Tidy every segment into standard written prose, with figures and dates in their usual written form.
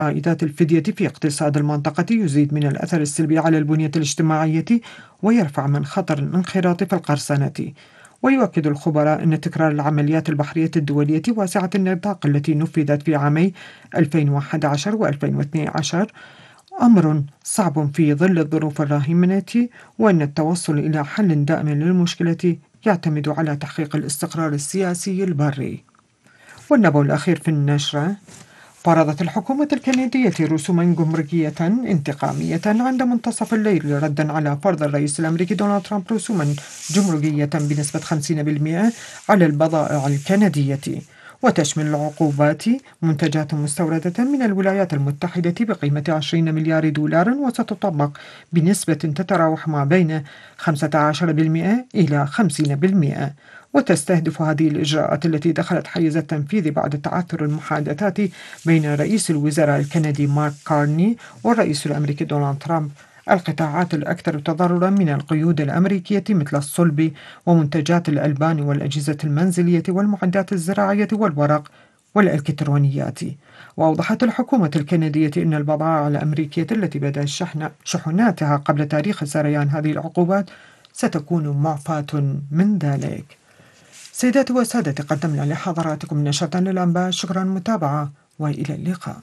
عائدات الفدية في اقتصاد المنطقة يزيد من الأثر السلبي على البنية الاجتماعية ويرفع من خطر الانخراط في القرصنة. ويؤكد الخبراء أن تكرار العمليات البحرية الدولية واسعة النطاق التي نفذت في عامي 2011 و2012 أمر صعب في ظل الظروف الراهنة، وأن التوصل إلى حل دائم للمشكلة يعتمد على تحقيق الاستقرار السياسي البري. والنبأ الأخير في النشرة: فرضت الحكومة الكندية رسوما جمركية انتقامية عند منتصف الليل ردا على فرض الرئيس الأمريكي دونالد ترامب رسوما جمركية بنسبة 50% على البضائع الكندية، وتشمل العقوبات منتجات مستوردة من الولايات المتحدة بقيمة 20 مليار دولار، وستطبق بنسبة تتراوح ما بين 15% إلى 50%. وتستهدف هذه الإجراءات التي دخلت حيز التنفيذ بعد تعثر المحادثات بين رئيس الوزراء الكندي مارك كارني والرئيس الأمريكي دونالد ترامب القطاعات الأكثر تضررا من القيود الأمريكية مثل الصلب ومنتجات الألبان والأجهزة المنزلية والمعدات الزراعية والورق والإلكترونيات. وأوضحت الحكومة الكندية أن البضائع الأمريكية التي بدأت شحناتها قبل تاريخ سريان هذه العقوبات ستكون معفاة من ذلك. سيداتي وسادتي، قدمنا لحضراتكم نشرة للأنباء. شكرا المتابعة وإلى اللقاء.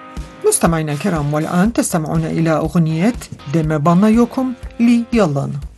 مستمعينا الكرام، والآن تستمعون إلى أغنية دم بانايوكم لي يلان.